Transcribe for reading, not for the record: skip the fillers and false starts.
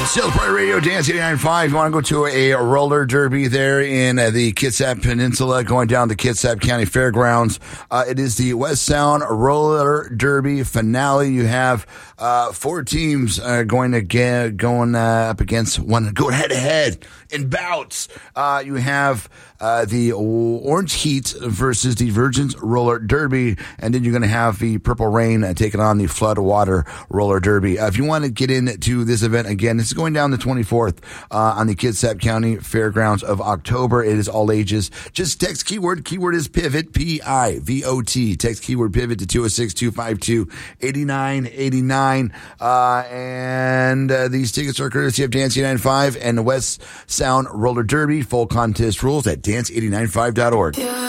Sales Party Radio, Dance 89.5. You want to go to a roller derby there in the Kitsap Peninsula, going down to Kitsap County Fairgrounds. It is the West Sound Roller Derby finale. You have 4 teams going up against one, going head to head in bouts. You have the Orange Heat versus the Virgins Roller Derby, and then you're going to have the Purple Rain taking on the Floodwater Roller Derby. If you want to get into this event again, this is going down the 24th on the Kitsap County Fairgrounds of October. It is all ages. Just text keyword. Keyword is pivot, P-I-V-O-T. Text keyword pivot to 206-252-8989. And these tickets are courtesy of Dance 89.5 and the West Sound Roller Derby. Full contest rules at dance895.org.